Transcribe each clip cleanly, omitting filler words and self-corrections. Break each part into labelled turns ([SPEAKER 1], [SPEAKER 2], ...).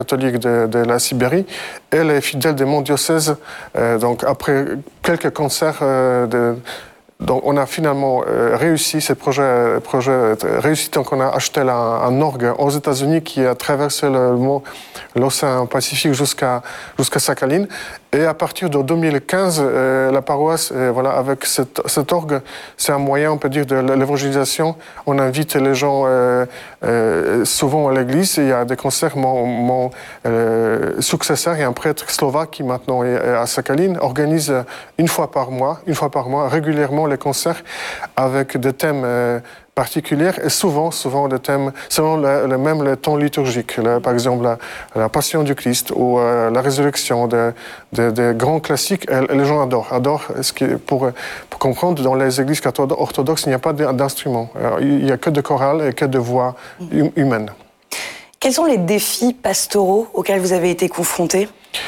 [SPEAKER 1] catholique de la Sibérie. Elle est fidèle de mon diocèse. Donc après quelques concerts, donc on a finalement réussi ce projet réussi. Donc on a acheté un orgue aux États-Unis qui a traversé l'océan Pacifique jusqu'à Sakhalin. Et à partir de 2015, la paroisse, voilà, avec cet orgue, c'est un moyen, on peut dire, de l'évangélisation. On invite les gens souvent à l'église. Il y a des concerts. Mon successeur, il y a un prêtre slovaque qui maintenant est à Sakhalin, organise une fois par mois, régulièrement les concerts avec des thèmes particulières et souvent des thèmes selon même le temps liturgique. Par exemple, la Passion du Christ ou la résurrection des grands classiques. Et les gens adorent. Pour comprendre, dans les églises orthodoxes, il n'y a pas d'instrument. Il n'y a que de chorale et que de voix humaines.
[SPEAKER 2] Quels sont les défis pastoraux auxquels vous avez été confrontés ?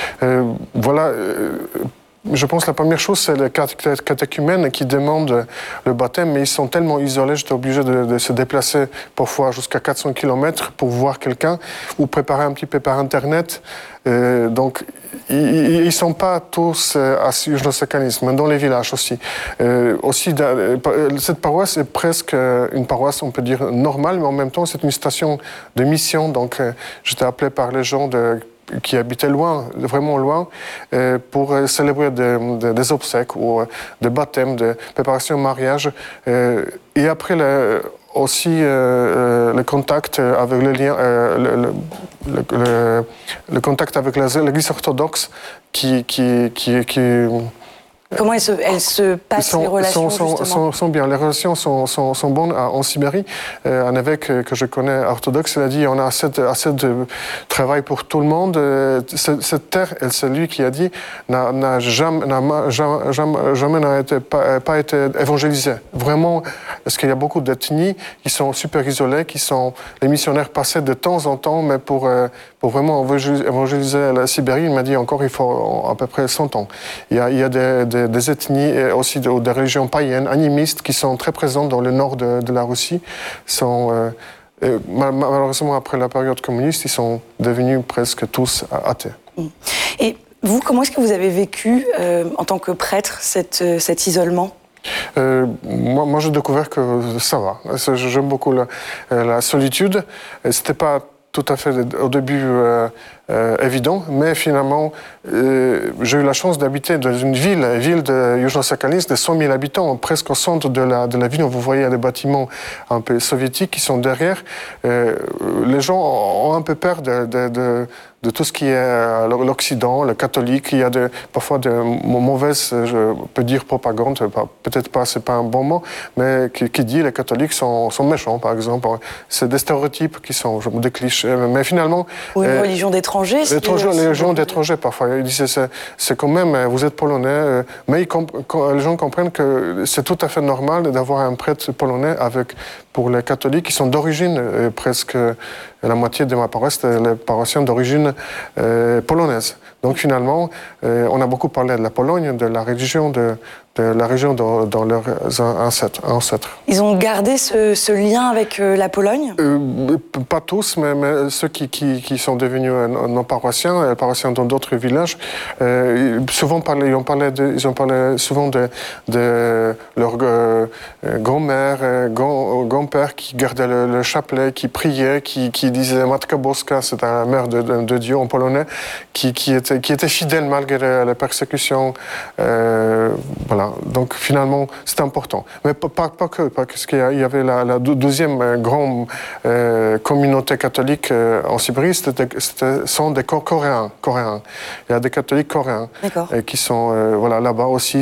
[SPEAKER 1] Je pense que la première chose, c'est les catéchumènes qui demandent le baptême, mais ils sont tellement isolés, j'étais obligé de se déplacer parfois jusqu'à 400 km pour voir quelqu'un ou préparer un petit peu par Internet. Donc, ils ne sont pas tous à Yuzhno-Sakhalinsk, mais dans les villages aussi. Cette paroisse est presque une paroisse, on peut dire, normale, mais en même temps, c'est une station de mission. Donc, j'étais appelé par les gens qui habitaient loin, vraiment loin, pour célébrer des obsèques ou des baptêmes, des préparations de mariage. Et après, aussi le contact avec le contact avec l'Église orthodoxe qui
[SPEAKER 2] Comment elles se passent, les relations, justement ?
[SPEAKER 1] sont bien. Les relations sont bonnes en Sibérie. Un évêque que je connais orthodoxe, il a dit on a assez de travail pour tout le monde. Cette terre, c'est lui qui a dit, n'a jamais pas été évangélisée. Vraiment, parce qu'il y a beaucoup d'ethnies qui sont super isolées, les missionnaires passaient de temps en temps, mais pour vraiment évangéliser la Sibérie, il m'a dit encore il faut à peu près 100 ans. Il y a des ethnies et aussi des religions païennes, animistes, qui sont très présentes dans le nord de la Russie. Malheureusement, après la période communiste, ils sont devenus presque tous athées.
[SPEAKER 2] Et vous, comment est-ce que vous avez vécu, en tant que prêtre, cet isolement ?
[SPEAKER 1] Moi, j'ai découvert que ça va. J'aime beaucoup la solitude. C'était pas tout à fait au début évident, mais finalement, j'ai eu la chance d'habiter dans une ville de Yuzhno-Sakhalinsk de 100 000 habitants, presque au centre de la ville. Vous voyez des bâtiments un peu soviétiques qui sont derrière. Les gens ont un peu peur de tout ce qui est l'Occident, le catholique. Il y a parfois de mauvaises, je peux dire, propagande, peut-être pas, c'est pas un bon mot, mais qui dit les catholiques sont méchants, par exemple. C'est des stéréotypes qui sont des clichés, mais finalement...
[SPEAKER 2] Ou une religion d'étrangers.
[SPEAKER 1] Les gens d'étrangers, parfois. Ils disent, c'est quand même, vous êtes polonais, mais les gens comprennent que c'est tout à fait normal d'avoir un prêtre polonais pour les catholiques qui sont d'origine, presque la moitié de ma paroisse, les paroissiens d'origine polonaise. Donc finalement, on a beaucoup parlé de la Pologne, de la religion, de la région dans leurs ancêtres.
[SPEAKER 2] Ils ont gardé ce lien avec la Pologne ?
[SPEAKER 1] Pas tous, mais ceux qui sont devenus nos paroissiens dans d'autres villages, souvent ils ont parlé souvent de leur grand-mère, grand-père qui gardait le chapelet, qui priait, qui disait Matka Boska, c'est la mère de Dieu en polonais, qui était fidèle malgré la persécution. Voilà. Donc finalement, c'est important. Mais pas que, parce qu'il y avait la deuxième grande communauté catholique en Sibérie, sont des Coréens. Il y a des catholiques coréens qui sont là-bas aussi.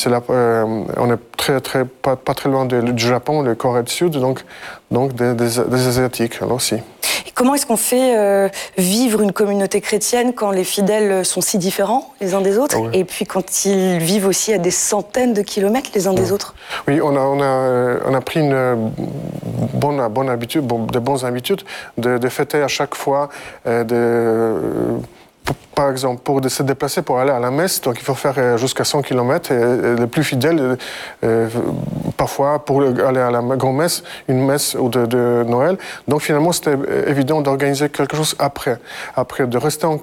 [SPEAKER 1] On est pas très loin du Japon, le Corée du Sud, donc des Asiatiques aussi.
[SPEAKER 2] Et comment est-ce qu'on fait vivre une communauté chrétienne quand les fidèles sont si différents les uns des autres, et puis quand ils vivent aussi à des centaines de kilomètres les uns des autres ?
[SPEAKER 1] Oui, on a pris une bonne habitude, de bonnes habitudes de fêter à chaque fois par exemple, pour se déplacer pour aller à la messe, donc il faut faire jusqu'à 100 km. Et les plus fidèles, parfois, pour aller à la grand-messe, une messe ou de Noël. Donc finalement, c'était évident d'organiser quelque chose après. Après, de rester en